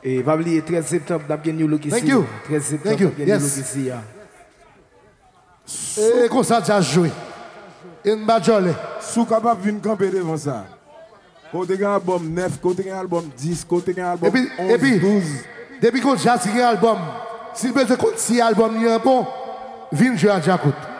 Et va oublier 13 septembre, n'a bien nous qui Thank you. 13 septembre, Thank you. n'a bien nous Yes. qui Et comme ça, tu as joué. Une bajole. Sous capable de venir camper devant ça. Côté un album 9, côté un album 10, côté un album 11, 12. Depuis qu'on a tiré un album, s'il veut que si album est bon, viens jouer à Jacout.